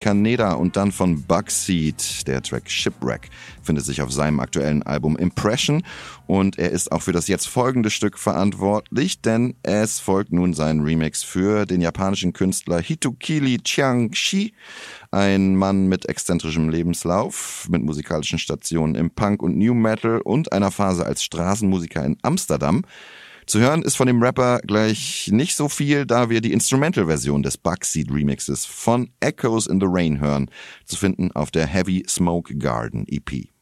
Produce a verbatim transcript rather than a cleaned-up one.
Kaneda und dann von Bugseed. Der Track Shipwreck findet sich auf seinem aktuellen Album Impression und er ist auch für das jetzt folgende Stück verantwortlich, denn es folgt nun sein Remix für den japanischen Künstler Hitokili Chiang-shi, ein Mann mit exzentrischem Lebenslauf, mit musikalischen Stationen im Punk und New Metal und einer Phase als Straßenmusiker in Amsterdam. Zu hören ist von dem Rapper gleich nicht so viel, da wir die Instrumental-Version des Bugseed Remixes von Echoes in the Rain hören, zu finden auf der Heavy Smoke Garden E P.